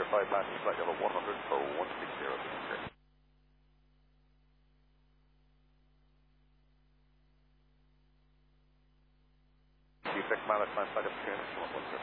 verify landing flight level 100 for 160. Defect pilot, climb flight of 2 110.